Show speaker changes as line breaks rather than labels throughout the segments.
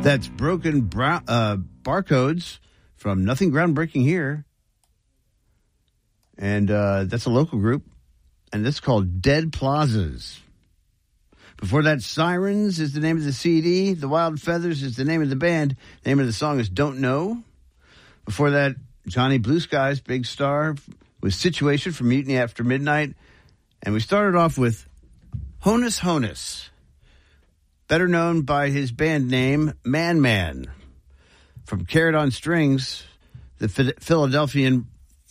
That's Broken Barcodes from Nothing Groundbreaking Here. And that's a local group. And that's called Dead Plazas. Before that, Sirens is the name of the CD. The Wild Feathers is the name of the band. The name of the song is Don't Know. Before that, Johnny Blue Skies, Big Star, with Situation from Mutiny After Midnight. And we started off with Honus Honus, better known by his band name, Man Man. From Carrot on Strings, the Philadelphian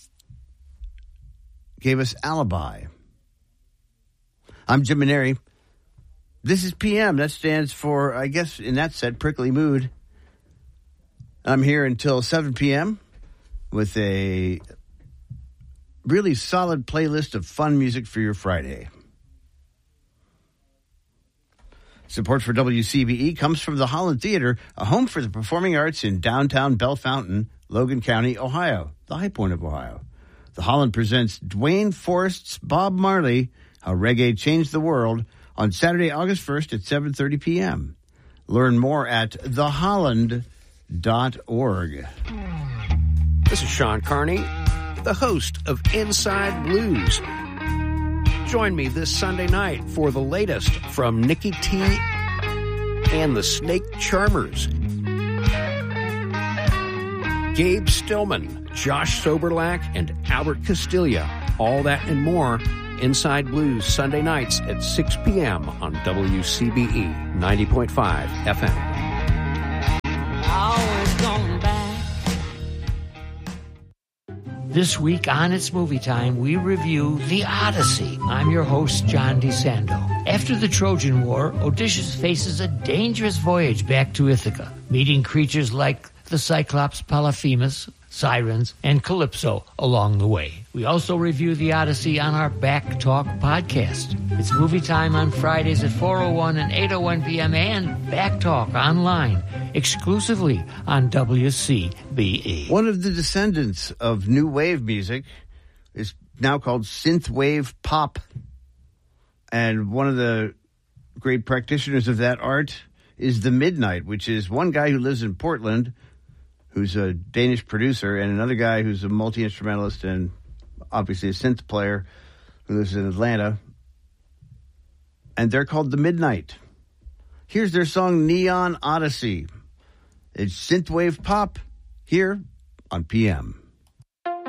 gave us Alibi. I'm Jim Maneri. This is PM. That stands for, I guess, in that set, Prickly Mood. I'm here until 7 p.m. with a really solid playlist of fun music for your Friday. Support for WCBE comes from the Holland Theater, a home for the performing arts in downtown Bellefontaine, Logan County, Ohio, the high point of Ohio. The Holland presents Dwayne Forrest's Bob Marley, How Reggae Changed the World, on Saturday, August 1st at 7:30 p.m. Learn more at theholland.org.
This is Sean Carney, the host of Inside Blues. Join me this Sunday night for the latest from Nikki T and the Snake Charmers. Gabe Stillman, Josh Soberlack, and Albert Castilla. All that and more. Inside Blues, Sunday nights at 6 p.m. on WCBE 90.5 FM.
Always going back. This week on It's Movie Time, we review The Odyssey. I'm your host, John DeSando. After the Trojan War, Odysseus faces a dangerous voyage back to Ithaca, meeting creatures like the Cyclops Polyphemus, Sirens, and Calypso along the way. We also review The Odyssey on our Back Talk podcast. It's Movie Time on Fridays at 4:01 and 8:01 p.m. and Back Talk online, exclusively on WCBE.
One of the descendants of new wave music is now called synthwave pop. And one of the great practitioners of that art is The Midnight, which is one guy who lives in Portland, who's a Danish producer, and another guy who's a multi-instrumentalist and obviously a synth player who lives in Atlanta. And they're called The Midnight. Here's their song, Neon Odyssey. It's synthwave pop here on PM.